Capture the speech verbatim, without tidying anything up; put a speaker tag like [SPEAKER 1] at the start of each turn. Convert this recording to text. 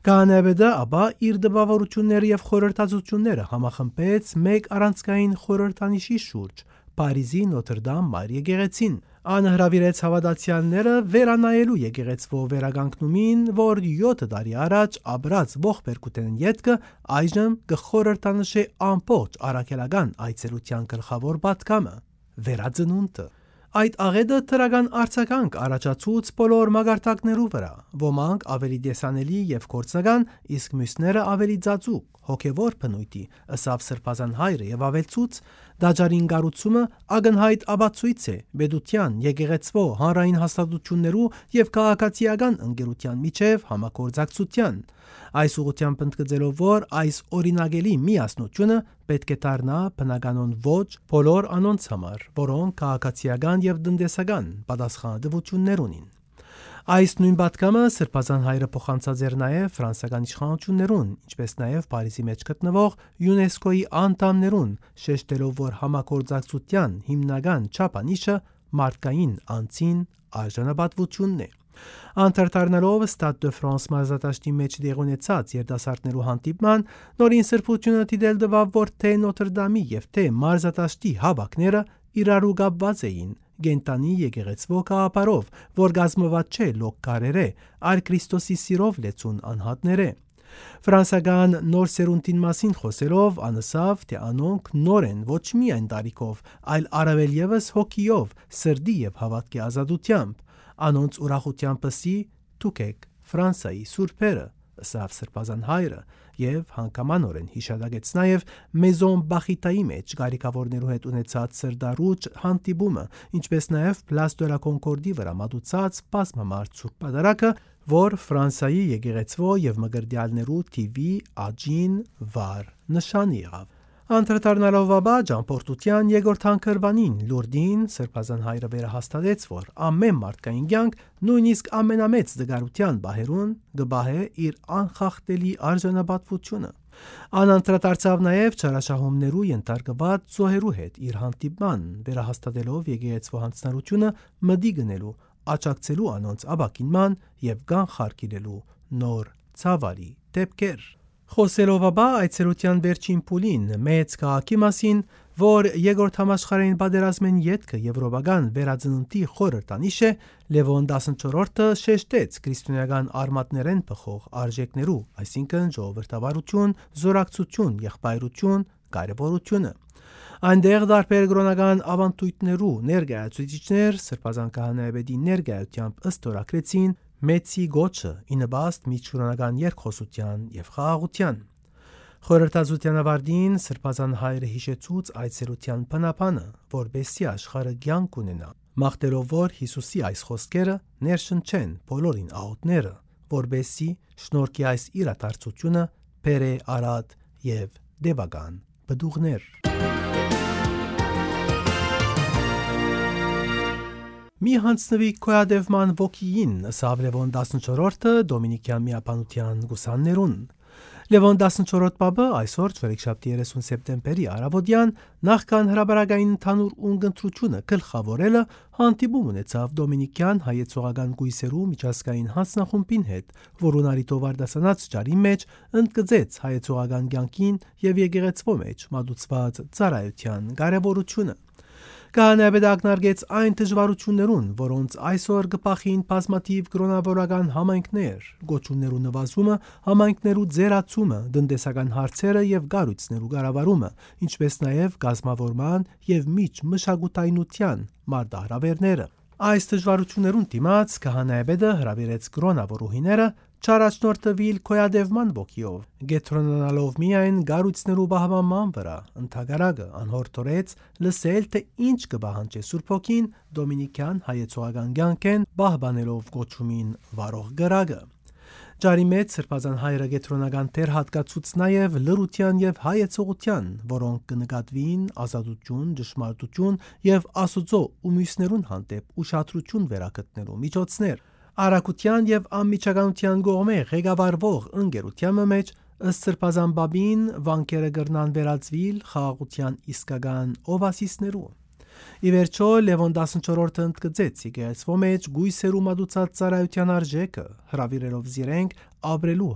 [SPEAKER 1] Քահանայապետը ապա իր դպավորությունները եւ խորհրդածությունները համախմբեց մեկ առանցքային խորհրդանիշի շուրջ՝ Փարիզի Նոթր-Դամ մայր եկեղեցին։ Ան հրավիրեց հավատացյալները վերանայելու եկեղեցվո վերականգնումին, որ յոթ տարի առաջ աբրած ողբերգութեն ետքը այժմ կխորհրդանշե ամբողջ առաքելական այցելության գլխավոր պատգամը՝ վերածնունդը։ Այդ աղետը թրական արձագանք առաջացուց բոլոր մագարտակներու վրա, ոմանք ավելի դեսանելի եւ կորցնական, իսկ մյուսները ավելի ծածուկ, հոգևոր բնույթի, ըսավ Սրբազան հայրը եւ ավելցուց. դաջարին գառուցումը ակնհայտ ապացույց է պետության, եկեղեցվո, հանրային հաստատություններու եւ քաղաքացիական ընկերության միջև համագործակցության։ Այս ուղղությամբ ընդգծելով, որ այս օրինագելի միասնությունը պետք է դառնա բնականon ոչ բոլոր անոնց համար, որոնք քաղաքացիական եւ տնտեսական պատասխանատվություններ ունին։ Այս նույն պատգամը Սրբազան հայրը փոխանցած էր նաև ֆրանսիական իշխանություններուն, ինչպես նաև Փարիզի մեջ գտնվող ՅՈՒՆԵՍԿՕ-ի անդամներուն, շեշտելով, որ համագործակցության հիմնական չափանիշը մարդկային անձին արժանապատվությունն է։ Անդրադառնալով Stade de France մարզադաշտի մեջ տեղի ունեցած երիտասարդներու հանդիպման, նորին սրբությունը դիտել տվավ, որ թե Նոթր-Դամի եւ թե մարզադաշտի հավաքները իրարու կապված էին գենտանի եկեղեցվո գաղափարով, որ գազմված չէ լոկկարերը, այլ Քրիստոսի սիրով լեցուն անհատները։ Ֆրանսիական նոր սերունդին մասին խոսելով անասավ, թե անոնք նոր են ոչ միայն տարիքով, այլ առավել եւս հոգիով, սրդի եւ հավատքի ազատությամբ։ Անոնց ուրախությամբ ըսի դուք եք Ֆրանսիայի սուրբերը, ըսավ Սրբազան հայրը եւ հանգամանորեն հիշադակեց նաեւ Մեզոն Բախիտայի մեջ գարիկավորներու հետ ունեցած սրդարուճ հանդիպումը, ինչպես նաեւ Place de la Concordie վրա մատուցած բազմամարդ սուրբ պատարակը, որ Ֆրանսիայի եկեղեցվո եւ մգրդյալներու թիվի աջին վար նշան եղավ։ Անդրադառնալով ապա ճամփորդության երկրորդ հանգրվանին Լուրդին, Սրբազան հայրը վերահաստատեց, որ ամեն մարդկային կյանք, նույնիսկ ամենամեծ դգարության բահերուն, կբահե իր անխախտելի արժանապատվությունը։ Ան անդրադարձավ նաև չարաշահումներու ենթարկված զոհերու հետ իր հանդիպման, վերահաստատելով եկեղեցվո հանձնարարությունը մդի գնելու, աջակցելու անոնց ապակինման եւ կանխարգելելու նոր ցավալի դեպքեր։ Խոսելով ապա այցելության վերջին փուլին մեծ քաղաքի մասին, որ երկրորդ համաշխարհային պատերազմեն ետքը եվրոպական վերածնունդի խորհրդանիշ է, Լևոն տասնչորրորդը շեշտեց քրիստոնեական արմատներեն բխող արժեքներու, այսինքն ժողովրդավարություն, զորակցություն, եղբայրություն, կարևորությունը։ Այնտեղ դարբեր կրոնական ավանդույթներու ներկայացուցիչներ Սրբազան քահանայապետի ներկայությամբ ըստորագրեցին մեծի գոչը ի նպաստ միջկրոնական երկխոսության եւ խաղաղության։ Խորհրդածության ավարտին Սրբազան հայրը հիշեցուց այցելության բնապանը, որբեսի աշխարհը կյանք ունենա, մաղթելով, որ Հիսուսի այս խոսքերը ներշնչեն բոլորին աղոթները, որբեսի շնորհքի այս իրադարձությունը բերե արատ եւ դեպական բդուղներ։ Մի հանցնվի քոյադևման ոգիին, ըսավ Լևոն տասնչորրորդը Դոմինիկյան միաբանության գուսաններուն։ Լևոն տասնչորրորդ պապը այսօր չորեքշաբթի երեսուն սեպտեմբերի առավոտյան նախքան հրաբարակային ընդհանուր ունգընտրությունը գլխավորելը հանդիպում ունեցավ Դոմինիկյան հայեցողական գույսերու միջազգային հանձնախումբին հետ, որոնց արիտով արդասանած ճարի մեջ ընդգծեց հայեցողական կյանքին եւ եկեղեցվո մեջ մատուցված ծառայության կարեւորությունը։ Քահանայապետը ակնարկեց այն դժվարություններուն, որոնց այսօր կփախին բազմաթիվ կրոնավորական համայնքներ, գոչուններու նվազումը, համայնքներու ձերացումը, տնտեսական հարցերը եւ գառույցներու կառավարումը, ինչպես նաեւ գազմավորման եւ միջմշակութայնության մարտահրավերները։ Այս դժվարություններուն դիմաց քահանայապետը հրավիրեց կրոնավորուհիները չարաշնորհտվիլ քոյադևման ոգիով, գետրոնանալով միայն գառույցներու բահմանման վրա, ընդհակառակը անհորդորեց լսել, թե ինչ կբահանջի Սուրբ Հոգին Դոմինիկյան հայեցողական կյանքեն պահպանելով գոչումին վարող գրագը։ Ճարի մեջ Սրբազան հայրը գետրոնական թեր հատկացուց նաև լրության եւ հայեցողության, որոնք կնկատվին ազատություն, ճշմարտություն եւ Աստծո ու մյուսներուն հանդեպ ուշադրություն վերագտնելու միջոցներ։ Արաքության եւ անմիջականության կողմէ ղեկավարվող ընկերության մեջ ըստ Սրբազան բաբին վանկերը կրնան վերածվիլ խաղաղության իսկական օվասիսներու։ Ի վերջո Լևոն տասնչորրորդը ընդգծեց եկեղեցվո մեջ գույսերու մատուցած ծառայության արժեքը, հրավիրելով զիրենք ապրելու